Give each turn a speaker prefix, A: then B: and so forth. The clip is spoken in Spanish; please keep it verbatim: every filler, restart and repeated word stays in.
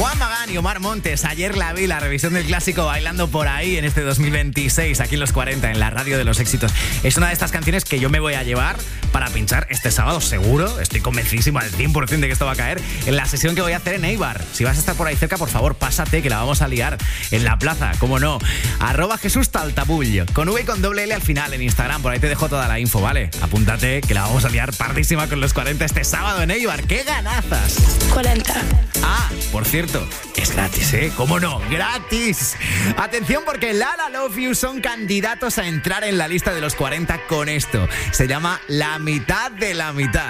A: Juan Magán y Omar Montes. Ayer la vi, la revisión del clásico Bailando por ahí en este dos mil veintiséis, aquí en los cuarenta, en la radio de los éxitos. Es una de estas canciones que yo me voy a llevar para pinchar este sábado, seguro. Estoy convencidísimo al cien por ciento de que esto va a caer en la sesión que voy a hacer en Eibar. Si vas a estar por ahí cerca, por favor, pásate, que la vamos a liar en la plaza, cómo no. Arroba Jesús Taltabull, con V y con doble L al final en Instagram. Por ahí te dejo toda la info, ¿vale? Apúntate, que la vamos a liar pardísima con los cuarenta este sábado en Eibar. ¡Qué ganazas!
B: cuarenta.
A: Ah, por cierto, es gratis, ¿eh? ¿Cómo no? ¡Gratis! Atención, porque Lala Love You son candidatos a entrar en la lista de los cuarenta con esto. Se llama La mitad de la mitad.